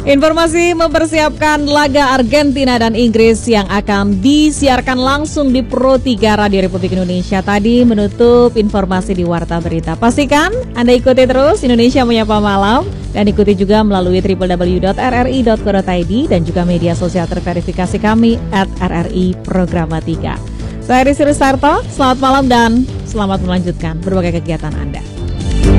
Informasi mempersiapkan laga Argentina dan Inggris yang akan disiarkan langsung di Pro 3 Radio Republik Indonesia tadi menutup informasi di Warta Berita. Pastikan Anda ikuti terus Indonesia Menyapa Malam dan ikuti juga melalui www.rri.co.id dan juga media sosial terverifikasi kami @RRI Programa 3. Saya Rizky Rusarto, selamat malam dan selamat melanjutkan berbagai kegiatan Anda.